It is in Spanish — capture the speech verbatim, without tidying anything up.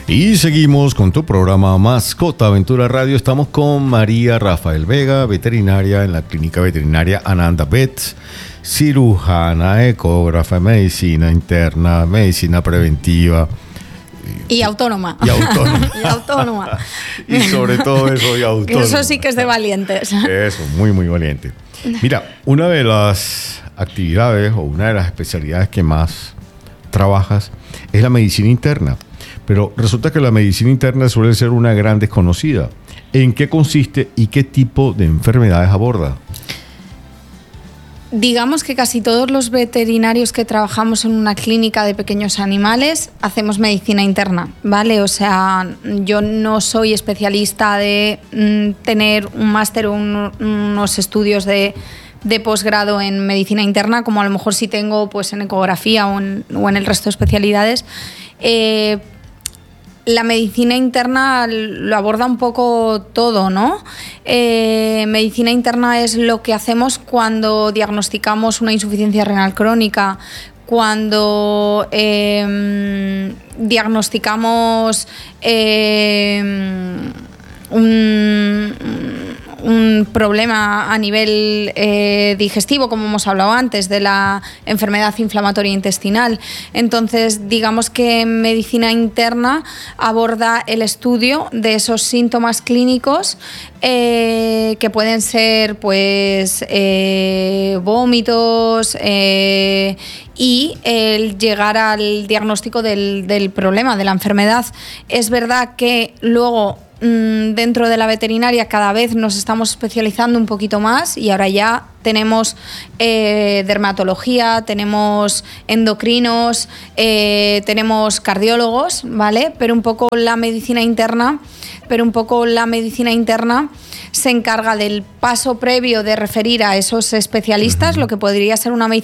Y seguimos con tu programa Mascota Aventura Radio. Estamos con María Rafael Vega, veterinaria en la Clínica Veterinaria Ananda Vets, cirujana, ecógrafa, medicina interna, medicina preventiva. Y autónoma. Y autónoma. y autónoma. Y sobre todo eso, y autónoma. Eso sí que es de valientes. Eso, muy, muy valiente. Mira, una de las actividades o una de las especialidades que más trabajas es la medicina interna. Pero resulta que la medicina interna suele ser una gran desconocida. ¿En qué consiste y qué tipo de enfermedades aborda? Digamos que casi todos los veterinarios que trabajamos en una clínica de pequeños animales hacemos medicina interna, ¿vale? O sea, yo no soy especialista de mm, tener un máster o un, unos estudios de, de posgrado en medicina interna, como a lo mejor sí tengo pues, en ecografía o en, o en el resto de especialidades. Eh, La medicina interna lo aborda un poco todo, ¿no? Eh, medicina interna es lo que hacemos cuando diagnosticamos una insuficiencia renal crónica, cuando eh, diagnosticamos eh, un, un problema a nivel eh, digestivo, como hemos hablado antes, de la enfermedad inflamatoria intestinal. Entonces, digamos que medicina interna aborda el estudio de esos síntomas clínicos eh, que pueden ser pues eh, vómitos eh, y el llegar al diagnóstico del, del problema, de la enfermedad. Es verdad que luego dentro de la veterinaria cada vez nos estamos especializando un poquito más y ahora ya tenemos eh, dermatología, tenemos endocrinos, eh, tenemos cardiólogos, ¿vale? Pero un poco la medicina interna, pero un poco la medicina interna se encarga del paso previo de referir a esos especialistas, lo que podría ser una medicina